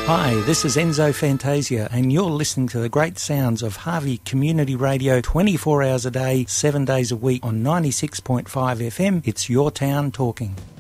Hi, this is Enzo Fantasia, and you're listening to the great sounds of Harvey Community Radio 24 hours a day, 7 days a week on 96.5 FM. It's your town talking.